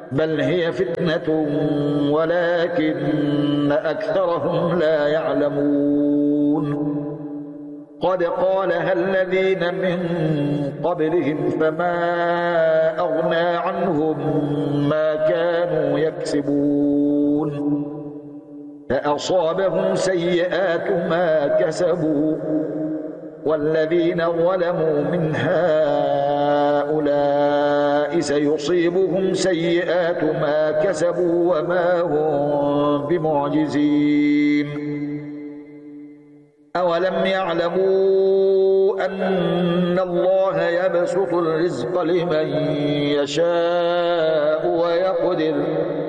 بل هي فتنة ولكن أكثرهم لا يعلمون قد قالها الذين من قبلهم فما أغنى عنهم ما كانوا يكسبون فأصابهم سيئات ما كسبوا والذين ظلموا من هؤلاء سيصيبهم سيئات ما كسبوا وما هم بمعجزين أولم يعلموا أن الله يبسط الرزق لمن يشاء ويقدر